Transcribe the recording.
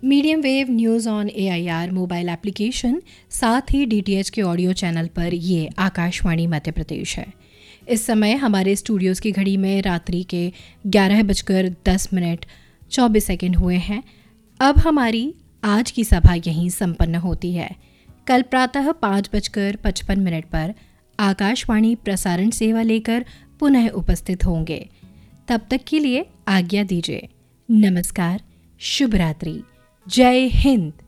Medium wave news on AIR mobile application, साथ ही DTH के audio channel पर ये आकाशवाणी मध्य प्रदेश है। इस समय हमारे स्टूडियोज़ की घड़ी में रात्रि के 11:10 हुए हैं। अब हमारी आज की सभा यहीं संपन्न होती है। कल प्रातः 5:55 पर आकाशवाणी प्रसारण सेवा लेकर पुनः उपस्थित होंगे। तब तक के लिए आज्ञा दीजिए। नमस्कार, शुभ रात्रि, जय हिंद।